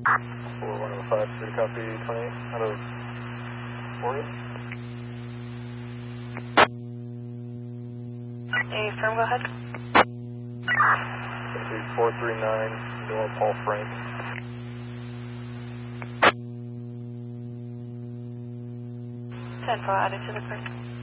4105, clear copy 28 out of Oregon. Any firm, go ahead. 439, Noah Paul Frank. 10-4 added to the first.